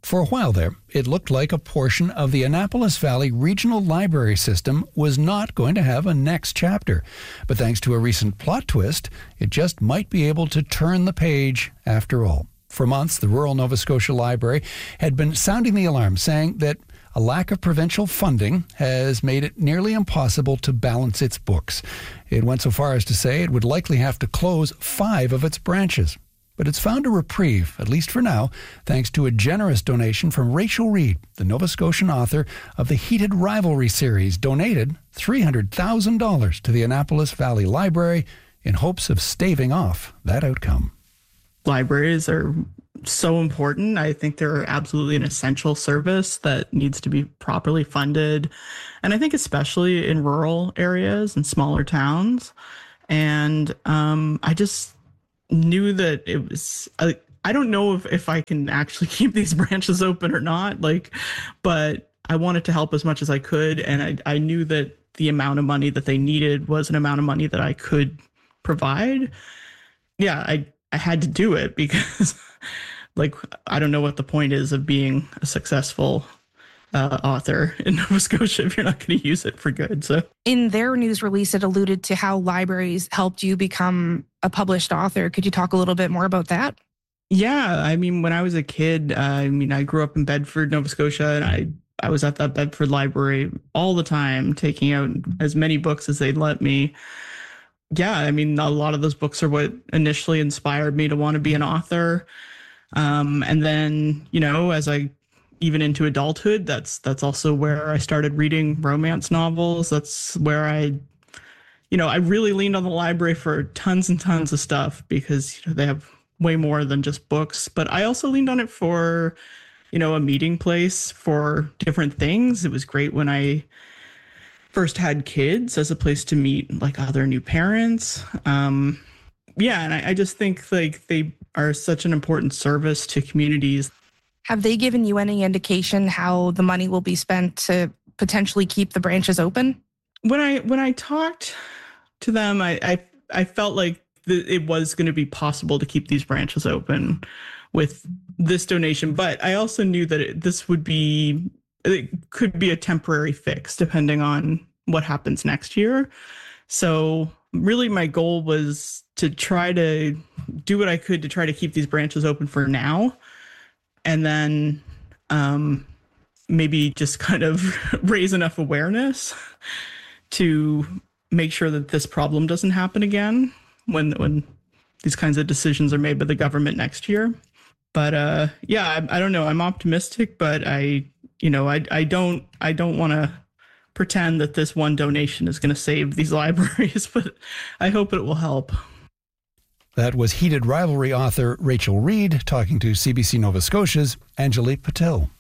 For a while there, it looked like a portion of the Annapolis Valley Regional Library System was not going to have a next chapter. But thanks to a recent plot twist, it just might be able to turn the page after all. For months, the rural Nova Scotia Library had been sounding the alarm, saying that a lack of provincial funding has made it nearly impossible to balance its books. It went so far as to say it would likely have to close 5 of its branches. But it's found a reprieve, at least for now, thanks to a generous donation from Rachel Reed, the Nova Scotian author of the Heated Rivalry series, donated $300,000 to the Annapolis Valley Library in hopes of staving off that outcome. Libraries are so important. I think they're absolutely an essential service that needs to be properly funded. And I think especially in rural areas and smaller towns. And I just knew that it was, I don't know if I can actually keep these branches open or not, but I wanted to help as much as I could. And I knew that the amount of money that they needed was an amount of money that I could provide. Yeah, I had to do it because I don't know what the point is of being a successful author in Nova Scotia if you're not going to use it for good. So in their news release, it alluded to how libraries helped you become a published author. Could you talk a little bit more about that? Yeah, I mean, when I was a kid, I grew up in Bedford, Nova Scotia, and I was at that Bedford library all the time, taking out as many books as they'd let me. Yeah, I mean, a lot of those books are what initially inspired me to want to be an author. And then, as I even into adulthood, that's also where I started reading romance novels. That's where I really leaned on the library for tons and tons of stuff because they have way more than just books. But I also leaned on it for, a meeting place for different things. It was great when I first had kids as a place to meet other new parents. And I just think they are such an important service to communities. Have they given you any indication how the money will be spent to potentially keep the branches open? When I talked to them, I felt like it was going to be possible to keep these branches open with this donation, but I also knew that it could be a temporary fix depending on what happens next year. So really my goal was to try to do what I could to try to keep these branches open for now. And then maybe just kind of raise enough awareness to make sure that this problem doesn't happen again when these kinds of decisions are made by the government next year. But I don't know. I'm optimistic, but I don't want to pretend that this one donation is going to save these libraries, but I hope it will help. That was Heated Rivalry author Rachel Reed talking to CBC Nova Scotia's Angelique Patel.